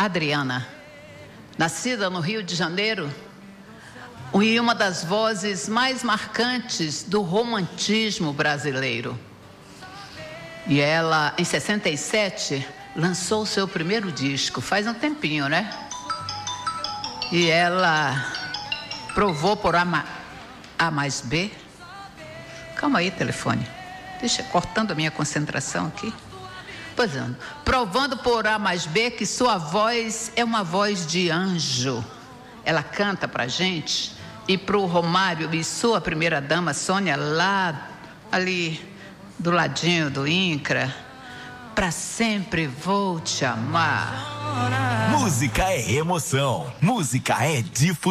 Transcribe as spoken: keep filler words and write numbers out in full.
Adriana, nascida no Rio de Janeiro, e uma das vozes mais marcantes do romantismo brasileiro. E ela, em sessenta e sete, lançou o seu primeiro disco, faz um tempinho, né? E ela provou por A, ma- A mais B. Calma aí, telefone. Deixa, cortando a minha concentração aqui. Pois é, provando por A mais B que sua voz é uma voz de anjo. Ela canta pra gente e pro Romário e sua primeira dama, Sônia, lá, ali, do ladinho do INCRA. Pra sempre vou te amar. Música é emoção. Música é difusão.